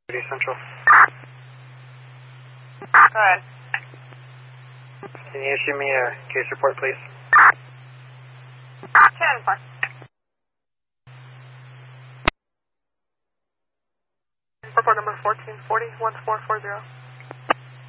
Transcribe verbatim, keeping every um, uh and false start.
Central. Go ahead. Can you issue me a case report, please? ten four. Report number fourteen forty, one four four zero.